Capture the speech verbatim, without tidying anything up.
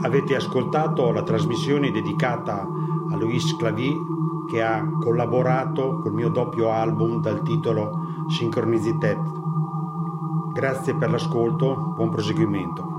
Avete ascoltato la trasmissione dedicata a Louis Clavier, che ha collaborato col mio doppio album dal titolo Synchronicité. Grazie per l'ascolto, buon proseguimento.